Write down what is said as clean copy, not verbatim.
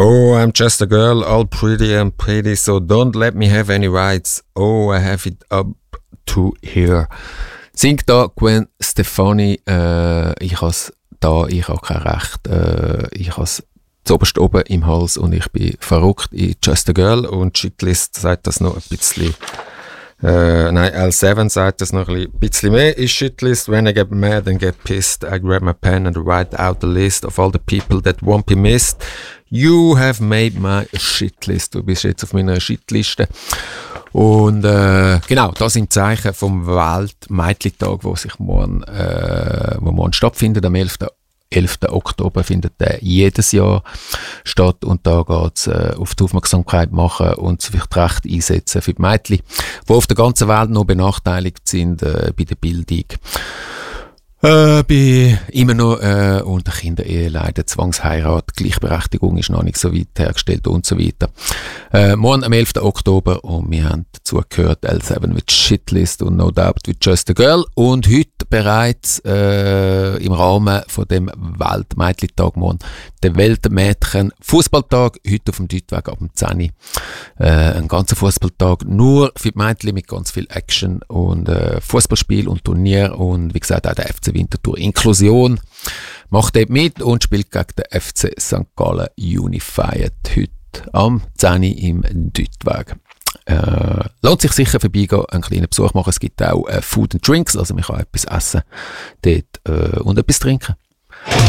Oh, I'm just a girl, all pretty and pretty, so don't let me have any rights. Oh, I have it up to here. Singt da Gwen Stefani, ich habe kein Recht, ich habe zuoberst oben im Hals und ich bin verrückt in Just a Girl und Shitlist sagt das noch ein bisschen. Nein, L7 sagt das noch ein bisschen mehr. Is Shitlist, when I get mad and get pissed, I grab my pen and write out a list of all the people that won't be missed. You have made my Shitlist. Du bist jetzt auf meiner Shitliste. Und genau, das sind Zeichen vom Weltmädchentag, wo morgen stattfindet, am 11. Oktober findet der jedes Jahr statt und da geht's auf die Aufmerksamkeit machen und sich recht einsetzen für die Mädchen, die auf der ganzen Welt noch benachteiligt sind bei der Bildung. Immer noch unter Kinderehe leiden, Zwangsheirat, Gleichberechtigung ist noch nicht so weit hergestellt und so weiter. Morgen am 11. Oktober und wir haben dazu gehört L7 mit Shitlist und No Doubt with Just a Girl und heute bereits im Rahmen von dem Weltmädchentag morgen der Weltmädchen-Fußballtag, heute auf dem Deutweg ab dem 10 Uhr. Ein ganzer Fußballtag nur für die Mädchen mit ganz viel Action und Fußballspiel und Turnier und wie gesagt auch der FC Winterthur Inklusion macht dort mit und spielt gegen den FC St. Gallen Unified heute am 10 Uhr im Deutweg. Lohnt sich sicher vorbeigehen, einen kleinen Besuch machen. Es gibt auch Food and Drinks, also man kann etwas essen dort und etwas trinken.